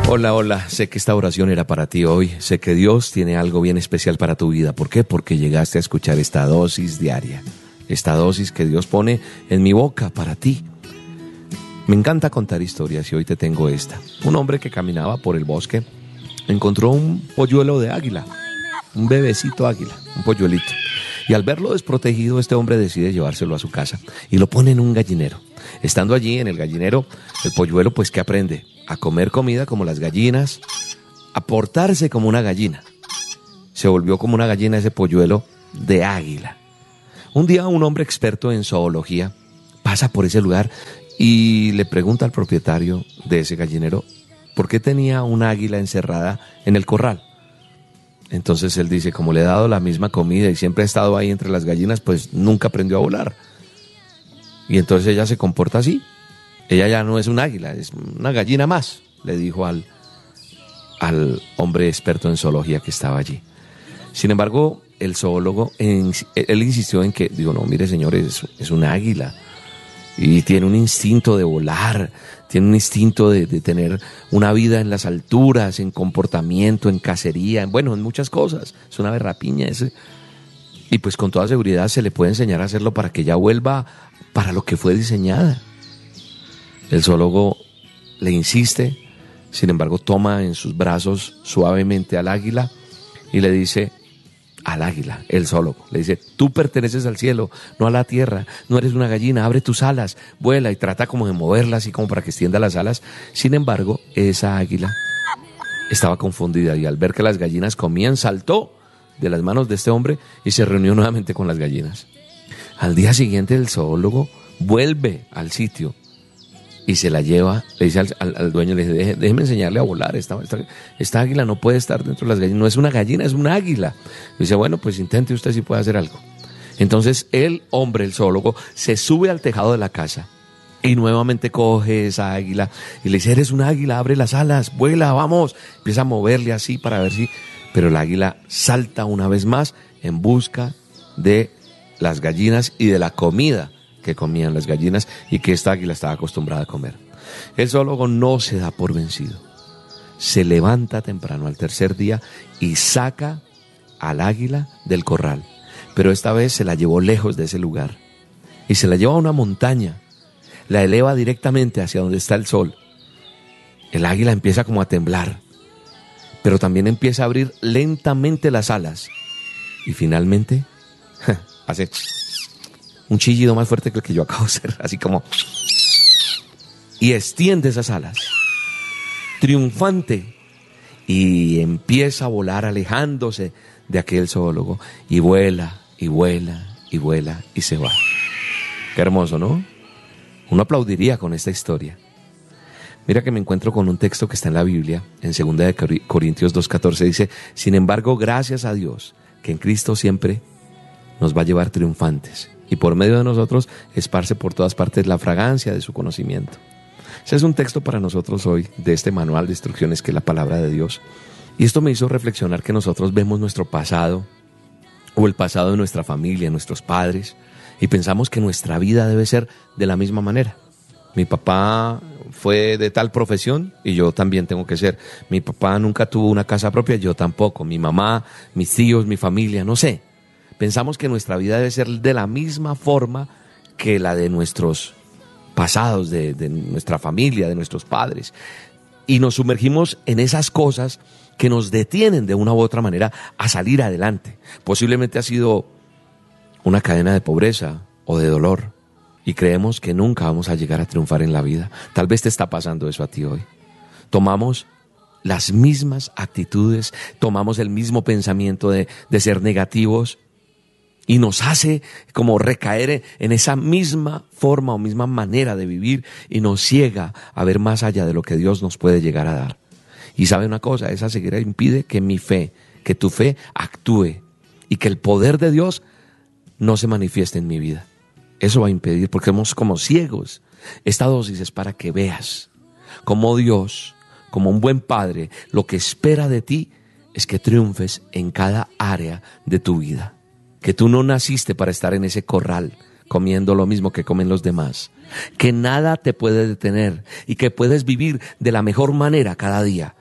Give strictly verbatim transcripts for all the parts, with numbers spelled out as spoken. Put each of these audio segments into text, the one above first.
Hola, hola, sé que esta oración era para ti hoy, sé que Dios tiene algo bien especial para tu vida. ¿Por qué? Porque llegaste a escuchar esta dosis diaria, esta dosis que Dios pone en mi boca para ti. Me encanta contar historias y hoy te tengo esta. Un hombre que caminaba por el bosque encontró un polluelo de águila, un bebecito águila, un polluelito. Y al verlo desprotegido, este hombre decide llevárselo a su casa y lo pone en un gallinero. Estando allí en el gallinero, el polluelo pues ¿qué aprende? A comer comida como las gallinas, a portarse como una gallina. Se volvió como una gallina ese polluelo de águila. Un día un hombre experto en zoología pasa por ese lugar y le pregunta al propietario de ese gallinero por qué tenía una águila encerrada en el corral. Entonces él dice, como le he dado la misma comida y siempre ha estado ahí entre las gallinas, pues nunca aprendió a volar. Y entonces ella se comporta así. Ella ya no es un águila, es una gallina más, le dijo al, al hombre experto en zoología que estaba allí. Sin embargo, el zoólogo, en, él insistió en que, digo, no, mire señores, es, es un águila. Y tiene un instinto de volar, tiene un instinto de, de tener una vida en las alturas, en comportamiento, en cacería, en, bueno, en muchas cosas. Es una berrapiña ese. Y pues con toda seguridad se le puede enseñar a hacerlo para que ella vuelva para lo que fue diseñada. El zoólogo le insiste, sin embargo toma en sus brazos suavemente al águila y le dice, al águila, el zoólogo, le dice, tú perteneces al cielo, no a la tierra, no eres una gallina, abre tus alas, vuela, y trata como de moverlas así como para que extienda las alas. Sin embargo, esa águila estaba confundida y al ver que las gallinas comían, saltó de las manos de este hombre y se reunió nuevamente con las gallinas. Al día siguiente el zoólogo vuelve al sitio y se la lleva, le dice al, al, al dueño, le dice, Deje, déjeme enseñarle a volar, esta, esta, esta águila no puede estar dentro de las gallinas, no es una gallina, es una águila. Le dice, bueno, pues intente usted si puede hacer algo. Entonces el hombre, el zoólogo, se sube al tejado de la casa y nuevamente coge esa águila y le dice, eres una águila, abre las alas, vuela, vamos. Empieza a moverle así para ver si... Pero el águila salta una vez más en busca de las gallinas y de la comida que comían las gallinas y que esta águila estaba acostumbrada a comer. El zoólogo no se da por vencido. Se levanta temprano al tercer día y saca al águila del corral. Pero esta vez se la llevó lejos de ese lugar y se la lleva a una montaña. La eleva directamente hacia donde está el sol. El águila empieza como a temblar, pero también empieza a abrir lentamente las alas y finalmente hace un chillido más fuerte que el que yo acabo de hacer, así como, y extiende esas alas, triunfante, y empieza a volar alejándose de aquel zoólogo, y vuela, y vuela, y vuela, y se va. Qué hermoso, ¿no? Uno aplaudiría con esta historia. Mira que me encuentro con un texto que está en la Biblia, en segunda de Corintios dos catorce, dice, sin embargo, gracias a Dios, que en Cristo siempre nos va a llevar triunfantes, y por medio de nosotros esparce por todas partes la fragancia de su conocimiento. Ese es un texto para nosotros hoy, de este manual de instrucciones que es la palabra de Dios. Y esto me hizo reflexionar que nosotros vemos nuestro pasado, o el pasado de nuestra familia, nuestros padres, y pensamos que nuestra vida debe ser de la misma manera. Mi papá fue de tal profesión y yo también tengo que ser. Mi papá nunca tuvo una casa propia, yo tampoco. Mi mamá, mis tíos, mi familia, no sé. Pensamos que nuestra vida debe ser de la misma forma que la de nuestros pasados, de, de nuestra familia, de nuestros padres. Y nos sumergimos en esas cosas que nos detienen de una u otra manera a salir adelante. Posiblemente ha sido una cadena de pobreza o de dolor. Y creemos que nunca vamos a llegar a triunfar en la vida. Tal vez te está pasando eso a ti hoy. Tomamos las mismas actitudes, tomamos el mismo pensamiento de, de ser negativos y nos hace como recaer en esa misma forma o misma manera de vivir y nos ciega a ver más allá de lo que Dios nos puede llegar a dar. Y sabe una cosa, esa ceguera impide que mi fe, que tu fe actúe y que el poder de Dios no se manifieste en mi vida. Eso va a impedir, porque somos como ciegos. Esta dosis es para que veas como Dios, como un buen padre, lo que espera de ti es que triunfes en cada área de tu vida. Que tú no naciste para estar en ese corral comiendo lo mismo que comen los demás. Que nada te puede detener y que puedes vivir de la mejor manera cada día.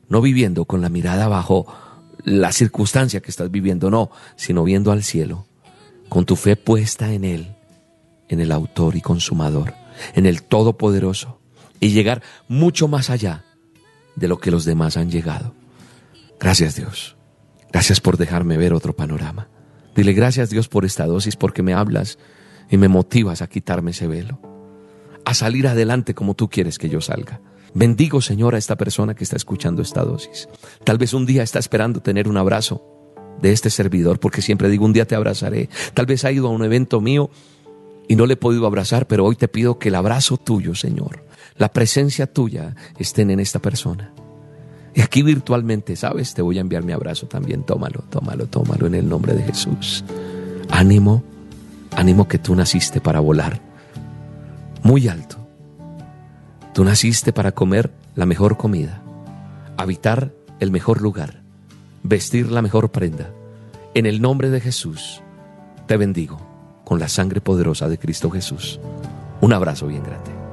no viviendo con la mirada bajo la circunstancia que estás viviendo, no, sino viendo al cielo, con tu fe puesta en Él, en el autor y consumador, en el Todopoderoso, y llegar mucho más allá de lo que los demás han llegado. Gracias, Dios. Gracias por dejarme ver otro panorama. Dile gracias, Dios, por esta dosis, porque me hablas y me motivas a quitarme ese velo, a salir adelante como tú quieres que yo salga. Bendigo, Señor, a esta persona que está escuchando esta dosis. Tal vez un día está esperando tener un abrazo de este servidor, porque siempre digo, un día te abrazaré. Tal vez ha ido a un evento mío y no le he podido abrazar, pero hoy te pido que el abrazo tuyo, Señor, la presencia tuya estén en esta persona. Y aquí virtualmente, ¿sabes? Te voy a enviar mi abrazo también. Tómalo, tómalo, tómalo en el nombre de Jesús. Ánimo, ánimo que tú naciste para volar muy alto. Tú naciste para comer la mejor comida, habitar el mejor lugar, vestir la mejor prenda. En el nombre de Jesús, te bendigo con la sangre poderosa de Cristo Jesús. Un abrazo bien grande.